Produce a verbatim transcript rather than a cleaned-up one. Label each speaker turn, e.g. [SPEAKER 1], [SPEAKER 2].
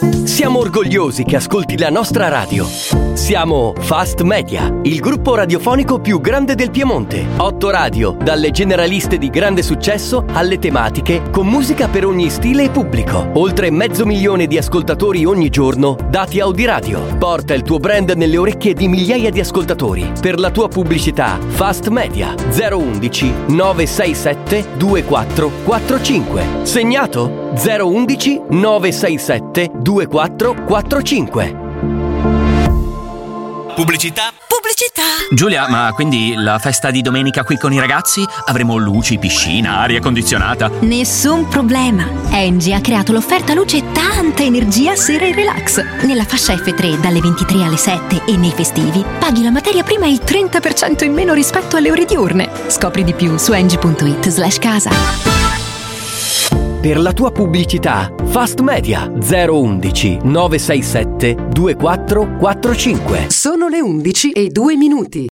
[SPEAKER 1] Siamo orgogliosi che ascolti la nostra radio. Siamo Fast Media, il gruppo radiofonico più grande del Piemonte. Otto radio, dalle generaliste di grande successo alle tematiche, con musica per ogni stile e pubblico. Oltre mezzo milione di ascoltatori ogni giorno, dati Audiradio. Porta il tuo brand nelle orecchie di migliaia di ascoltatori. Per la tua pubblicità, Fast Media zero undici nove sei sette due quattro quattro cinque. Segnato? zero undici nove sei sette due quattro quattro cinque.
[SPEAKER 2] Pubblicità?
[SPEAKER 3] Pubblicità!
[SPEAKER 2] Giulia, ma quindi la festa di domenica qui con i ragazzi? Avremo luci, piscina, aria condizionata?
[SPEAKER 3] Nessun problema! Engie ha creato l'offerta luce e tanta energia sera e relax. Nella fascia F tre dalle ventitré alle sette e nei festivi paghi la materia prima il trenta per cento in meno rispetto alle ore diurne. Scopri di più su engie.it slash casa.
[SPEAKER 1] Per la tua pubblicità, Fast Media zero undici nove sei sette due quattro quattro cinque.
[SPEAKER 4] Sono le undici e due minuti.